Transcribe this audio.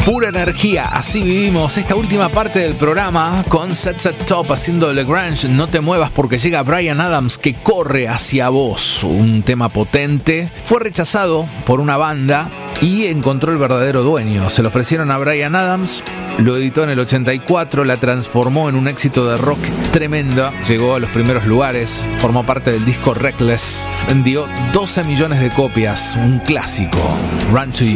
Pura energía, así vivimos esta última parte del programa con Set Set Top haciendo Lagrange. No te muevas porque llega Bryan Adams que corre hacia vos. Un tema potente. Fue rechazado por una banda y encontró el verdadero dueño. Se lo ofrecieron a Bryan Adams, lo editó en el 84, la transformó en un éxito de rock tremendo. Llegó a los primeros lugares, formó parte del disco Reckless, vendió 12 millones de copias, un clásico. Run to You.